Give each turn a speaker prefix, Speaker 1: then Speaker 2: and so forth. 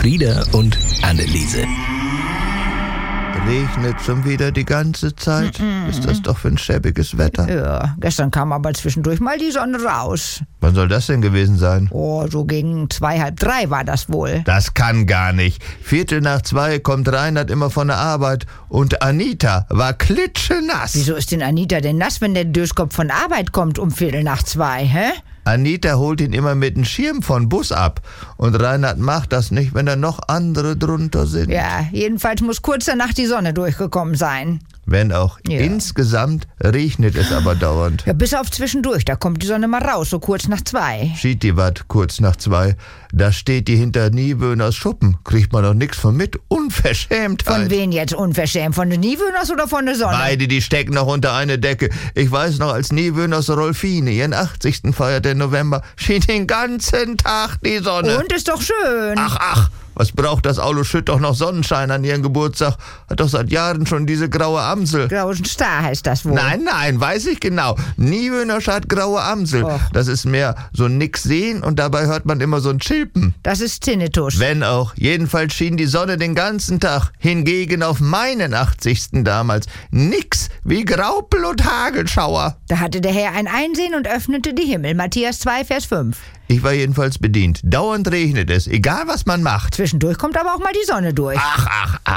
Speaker 1: Frieda und Anneliese.
Speaker 2: Regnet schon wieder die ganze Zeit? Ist das doch für ein schäbiges Wetter.
Speaker 3: Ja, gestern kam aber zwischendurch mal die Sonne raus.
Speaker 2: Wann soll das denn gewesen sein?
Speaker 3: Oh, so gegen 2, halb 3 war das wohl.
Speaker 2: Das kann gar nicht. 1:45 kommt Reinhard immer von der Arbeit und Anita war klitschenass.
Speaker 3: Wieso ist denn Anita denn nass, wenn der Döskopf von Arbeit kommt um 1:45, hä?
Speaker 2: Anita holt ihn immer mit dem Schirm von Bus ab. Und Reinhard macht das nicht, wenn da noch andere drunter sind.
Speaker 3: Ja, jedenfalls muss kurz danach die Sonne durchgekommen sein.
Speaker 2: Wenn auch.
Speaker 3: Ja.
Speaker 2: Insgesamt regnet es aber dauernd.
Speaker 3: Ja, bis auf zwischendurch, da kommt die Sonne mal raus, so kurz nach 2.
Speaker 2: Schied die Watt kurz nach 2. Da steht die hinter Niewöhners Schuppen. Kriegt man doch nichts von mit. Unverschämtheit.
Speaker 3: Von wen jetzt unverschämt? Von den Niewöhners oder von der Sonne?
Speaker 2: Beide, die stecken noch unter eine Decke. Ich weiß noch, als Niewöhners Rolfine ihren 80. feierte im November, schien den ganzen Tag die Sonne.
Speaker 3: Und ist doch schön.
Speaker 2: Ach, was braucht das Aulo Schütt doch noch Sonnenschein an ihren Geburtstag? Hat doch seit Jahren schon diese graue Amsel.
Speaker 3: Grauen Star heißt das wohl.
Speaker 2: Nein, weiß ich genau. Niewöhners hat graue Amsel.
Speaker 3: Och.
Speaker 2: Das ist mehr so nix sehen und dabei hört man immer so ein Chilpen.
Speaker 3: Das ist Tinnitus.
Speaker 2: Wenn auch. Jedenfalls schien die Sonne den ganzen Tag. Hingegen auf meinen 80. damals nix wie Graupel und Hagelschauer.
Speaker 3: Da hatte der Herr ein Einsehen und öffnete die Himmel. Matthäus 2, Vers 5.
Speaker 2: Ich war jedenfalls bedient. Dauernd regnet es, egal was man macht.
Speaker 3: Zwischendurch kommt aber auch mal die Sonne durch.
Speaker 2: Ach.